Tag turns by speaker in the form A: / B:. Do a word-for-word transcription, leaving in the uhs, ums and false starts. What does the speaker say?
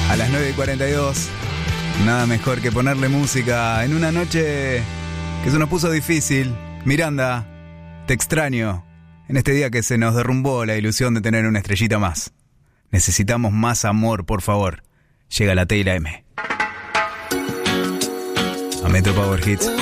A: A las nueve y cuarenta y dos, nada mejor que ponerle música en una noche que se nos puso difícil. Miranda, te extraño. En este día que se nos derrumbó la ilusión de tener una estrellita más. Necesitamos más amor, por favor. Llega la T y la M. A Metro Power Hits.